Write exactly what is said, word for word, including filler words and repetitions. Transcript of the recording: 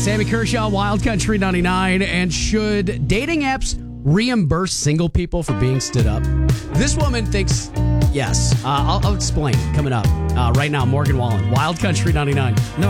Sammy Kershaw, Wild Country ninety-nine. And should dating apps reimburse single people for being stood up? This woman thinks yes. Uh, I'll, I'll explain coming up. Uh, right now, Morgan Wallen, Wild Country ninety-nine. No,